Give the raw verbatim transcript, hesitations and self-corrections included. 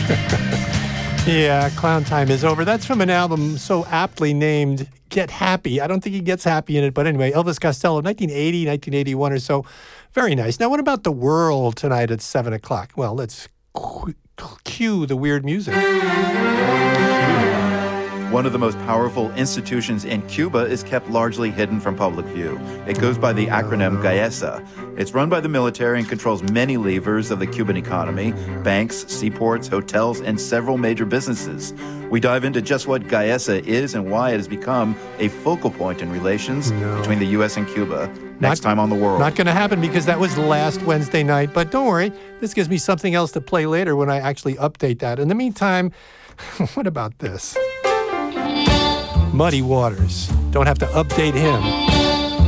Yeah, Clown Time is over. That's from an album so aptly named Get Happy. I don't think he gets happy in it, but anyway, Elvis Costello, nineteen eighty, nineteen eighty-one or so. Very nice. Now, what about the world tonight at seven o'clock? Well, let's qu- cue the weird music. One of the most powerful institutions in Cuba is kept largely hidden from public view. It goes by the acronym GAESA. It's run by the military and controls many levers of the Cuban economy, banks, seaports, hotels, and several major businesses. We dive into just what GAESA is and why it has become a focal point in relations no. between the U S and Cuba. Next not, time on The World. Not going to happen because that was last Wednesday night. But don't worry, this gives me something else to play later when I actually update that. In the meantime, what about this? Muddy Waters. Don't have to update him.